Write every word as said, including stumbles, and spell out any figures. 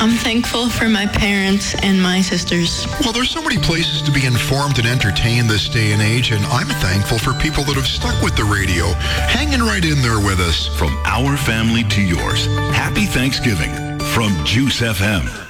I'm thankful for my parents and my sisters. Well, there's so many places to be informed and entertained this day and age, and I'm thankful for people that have stuck with the radio, hanging right in there with us. From our family to yours, happy Thanksgiving from Juice F M.